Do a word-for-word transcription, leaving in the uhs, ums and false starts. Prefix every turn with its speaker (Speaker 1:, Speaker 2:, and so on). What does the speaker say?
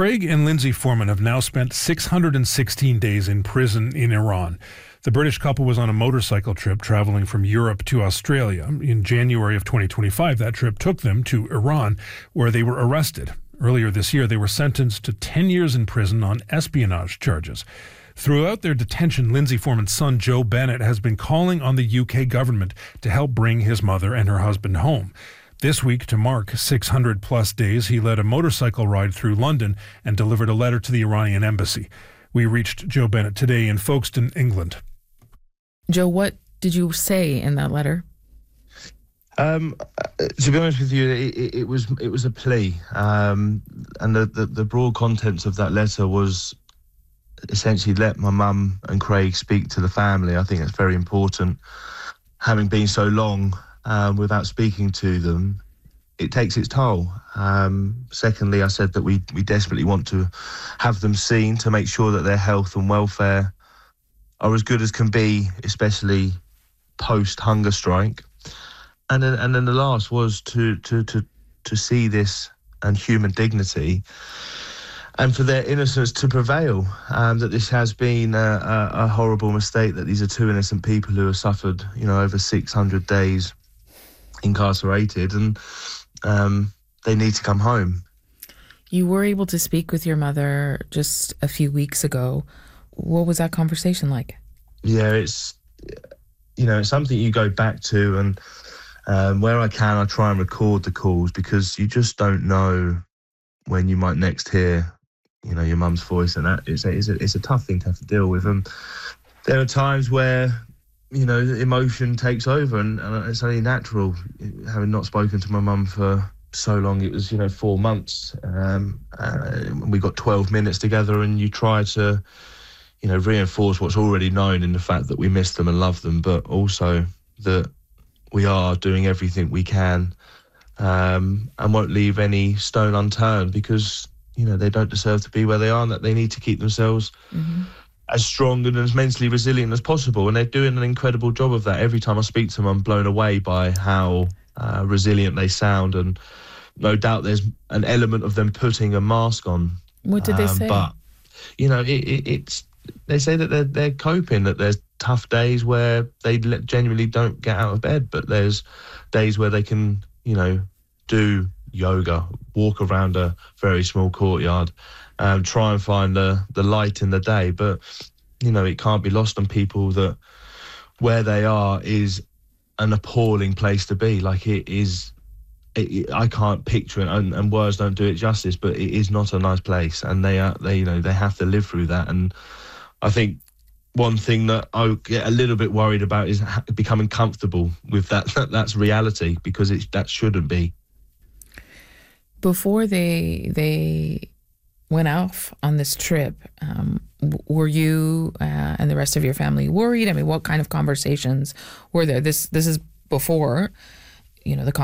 Speaker 1: Craig and Lindsay Foreman have now spent six hundred sixteen days in prison in Iran. The British couple was on a motorcycle trip traveling from Europe to Australia. In January of twenty twenty-five, that trip took them to Iran, where they were arrested. Earlier this year, they were sentenced to ten years in prison on espionage charges. Throughout their detention, Lindsay Foreman's son, Joe Bennett, has been calling on the U K government to help bring his mother and her husband home. This week, to mark six hundred plus days, he led a motorcycle ride through London and delivered a letter to the Iranian embassy. We reached Joe Bennett today in Folkestone, England.
Speaker 2: Joe, what did you say in that letter?
Speaker 3: Um, to be honest with you, it, it, it was it was a plea, um, and the, the, the broad contents of that letter was essentially let my mum and Craig speak to the family. I think that's very important. Having been so long um, without speaking to them, it takes its toll. Um, secondly, I said that we, we desperately want to have them seen to make sure that their health and welfare are as good as can be, especially post-hunger strike. And then, and then the last was to, to, to, to see this and human dignity and for their innocence to prevail, um, that this has been a, a, a horrible mistake, that these are two innocent people who have suffered, you know, over six hundred days incarcerated, and um, they need to come home.
Speaker 2: You were able to speak with your mother just a few weeks ago. What was that conversation like?
Speaker 3: Yeah, it's, you know, it's something you go back to, and um, where I can, I try and record the calls, because you just don't know when you might next hear, you know, your mum's voice, and that it's a, it's a, it's a tough thing to have to deal with. And there are times where, you know, emotion takes over, and, and it's only natural. Having not spoken to my mum for so long, it was, you know, four months. Um, uh, we got twelve minutes together, and you try to, you know, reinforce what's already known in the fact that we miss them and love them, but also that we are doing everything we can, um, and won't leave any stone unturned, because, you know, they don't deserve to be where they are, and that they need to keep themselves mm-hmm. as strong and as mentally resilient as possible. And they're doing an incredible job of that. Every time I speak to them, I'm blown away by how uh, resilient they sound. And no doubt there's an element of them putting a mask on.
Speaker 2: What did um, they say?
Speaker 3: But, you know, it, it, it's, they say that they're, they're coping, that there's tough days where they genuinely don't get out of bed, but there's days where they can, you know, do yoga, walk around a very small courtyard, um, try and find the, the light in the day. But, you know, it can't be lost on people that where they are is an appalling place to be. Like, it is, it, it, I can't picture it, and, and words don't do it justice, but it is not a nice place, and they are, they, you know, they have to live through that. And I think one thing that I get a little bit worried about is becoming comfortable with that. That's reality, because it, that shouldn't be.
Speaker 2: Before they they went off on this trip, um, were you uh, and the rest of your family worried? I mean, what kind of conversations were there? This this is before, you know, the